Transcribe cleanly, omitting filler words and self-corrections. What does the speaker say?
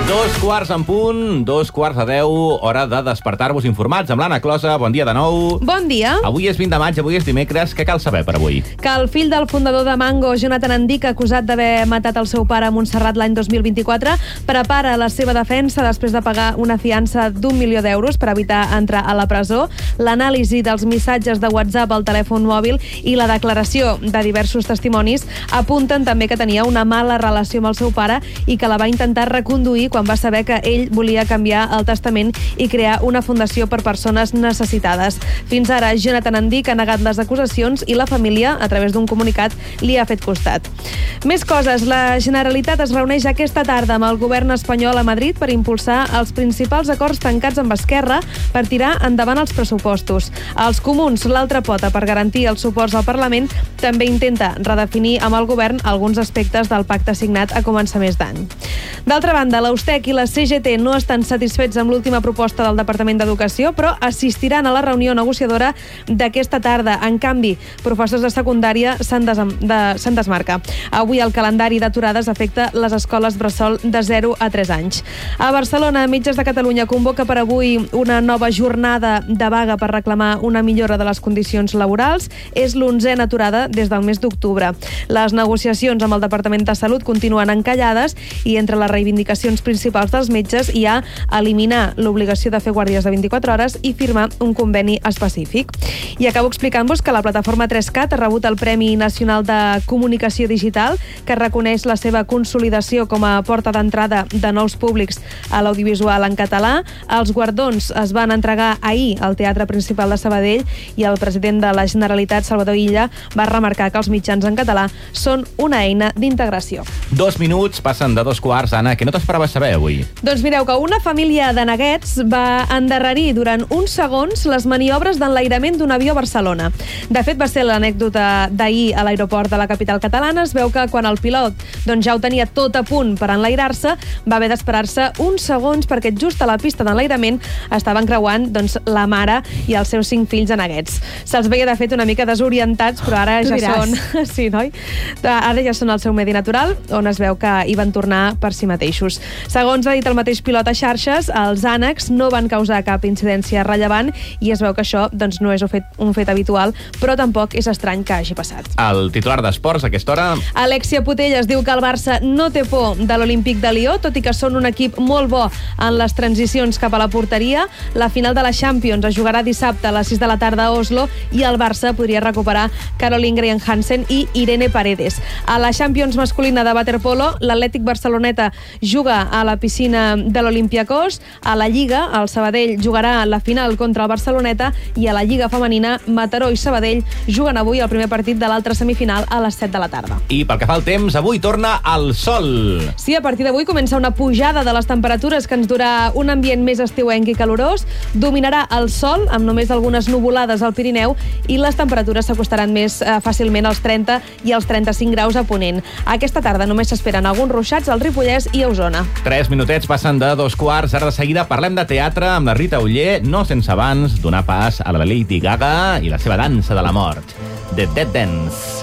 2:15, hora de despertar-vos informats amb l'Anna Closa. Bon dia de nou. Bon dia. Avui és 20 de maig, avui és dimecres. Què cal saber per avui? Que el fill del fundador de Mango, Jonathan Andic, acusat d'haver matat el seu pare a Montserrat l'any 2024, prepara la seva defensa després de pagar una fiança d'1 milió d'euros per evitar entrar a la presó. L'anàlisi dels missatges de WhatsApp al telèfon mòbil i la declaració de diversos testimonis apunten també que tenia una mala relació amb el seu pare i que la va intentar reconduir quan va saber que ell volia canviar el testament i crear una fundació per persones necessitades. Fins ara, Jonathan Andic ha negat les acusacions i la família, a través d'un comunicat, li ha fet costat. Més coses. La Generalitat es reuneix aquesta tarda amb el govern espanyol a Madrid per impulsar els principals acords tancats amb Esquerra per tirar endavant els pressupostos. Els comuns, l'altra pota per garantir els suports al Parlament, també intenta redefinir amb el govern alguns aspectes del pacte signat a començaments d'any. D'altra banda, l'Austec i la CGT no estan satisfets amb l'última proposta del Departament d'Educació, però assistiran a la reunió negociadora d'aquesta tarda. En canvi, professors de secundària se'n desmarca. Avui el calendari d'aturades afecta les escoles bressol de 0 a 3 anys. A Barcelona, Metges de Catalunya convoca per avui una nova jornada de vaga per reclamar una millora de les condicions laborals. És l'11a aturada des del mes d'octubre. Les negociacions amb el Departament de Salut continuen encallades i entre les reivindicacions principals dels metges hi ha eliminar l'obligació de fer guàrdies de 24 hores i firmar un conveni específic. I acabo explicant-vos que la plataforma 3CAT ha rebut el Premi Nacional de Comunicació Digital, que reconeix la seva consolidació com a porta d'entrada de nous públics a l'audiovisual en català. Els guardons es van entregar ahir al Teatre Principal de Sabadell i el president de la Generalitat, Salvador Illa, va remarcar que els mitjans en català són una eina d'integració. 2 minuts passen de 2:15. Anna, què no t'esperaves saber avui? Doncs mireu que una família de neguets va endarrerir durant uns segons les maniobres d'enlairament d'un avió a Barcelona. De fet, va ser l'anècdota d'ahir a l'aeroport de la capital catalana. Es veu que quan el pilot ja ho tenia tot a punt per enlairar-se, va haver d'esperar-se uns segons perquè just a la pista d'enlairament estaven creuant la mare i els seus 5 fills de neguets. Se'ls veia de fet una mica desorientats, però ara ja són... Sí, noi? Ara ja són al seu medi natural, on es veu que hi van tornar per si mateixos. Segons ha dit el mateix pilot a xarxes, els ànecs no van causar cap incidència rellevant i es veu que això no és un fet habitual, però tampoc és estrany que hagi passat. El titular d'Esports a aquesta hora... Alexia Putellas diu que el Barça no té por de l'Olímpic de Lió, tot i que són un equip molt bo en les transicions cap a la porteria. La final de la Champions es jugarà dissabte a les 6 de la tarda a Oslo i el Barça podria recuperar Caroline Graham-Hansen i Irene Paredes. A la Champions masculina de waterpolo, l'Atlètic Barceloneta juga a la piscina de l'Olympiacos. A la Lliga, el Sabadell jugarà la final contra el Barceloneta i a la Lliga femenina, Mataró i Sabadell juguen avui el primer partit de l'altra semifinal a les 7 de la tarda. I pel que fa al temps, avui torna el sol. Sí, a partir d'avui comença una pujada de les temperatures que ens durà un ambient més estiuenc i calorós. Dominarà el sol, amb només algunes nuvolades al Pirineu, i les temperatures s'acostaran més fàcilment als 30 i als 35 graus a Ponent. Aquesta tarda només s'esperen alguns ruixats al Ripollès i a Osona. 3 minutets passen de 2:15. Ara de seguida parlem de teatre amb la Rita Oller, no sense abans donar pas a la Lady Gaga i la seva dansa de la mort, The Dead Dance.